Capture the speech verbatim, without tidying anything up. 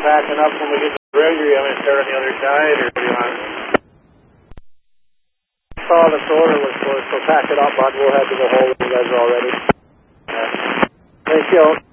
packing up when we get to the bridge, or you want me to start on the other side, or what do you want? Saw the order was close, so pack it up, bud. We'll head to the hole when you guys are all ready. Yeah. Thank you.